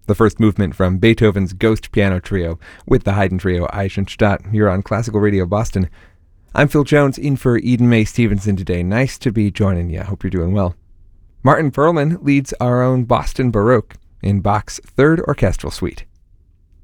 the first movement from Beethoven's Ghost Piano Trio with the Haydn Trio Eisenstadt. You're on Classical Radio Boston. I'm Phil Jones, in for Eden Mae Stevenson today. Nice to be joining you. Hope you're doing well. Martin Perlman leads our own Boston Baroque in Bach's Third Orchestral Suite.